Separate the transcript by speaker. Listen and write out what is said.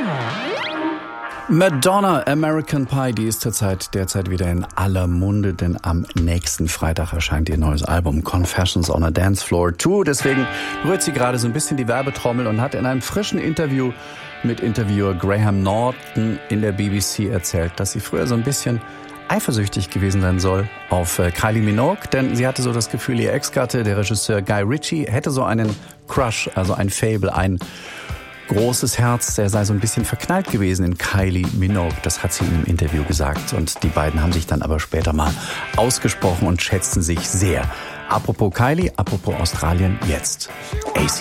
Speaker 1: Madonna, American Pie, die ist derzeit wieder in aller Munde, denn am nächsten Freitag erscheint ihr neues Album Confessions on a Dance Floor 2. Deswegen rührt sie gerade so ein bisschen die Werbetrommel und hat in einem frischen Interview mit Interviewer Graham Norton in der BBC erzählt, dass sie früher so ein bisschen eifersüchtig gewesen sein soll auf Kylie Minogue, denn sie hatte so das Gefühl, ihr Ex-Gatte, der Regisseur Guy Ritchie, hätte so einen Crush, also ein Fable, ein großes Herz, der sei so ein bisschen verknallt gewesen in Kylie Minogue. Das hat sie in einem Interview gesagt. Und die beiden haben sich dann aber später mal ausgesprochen und schätzen sich sehr. Apropos Kylie, apropos Australien, jetzt AC/DC.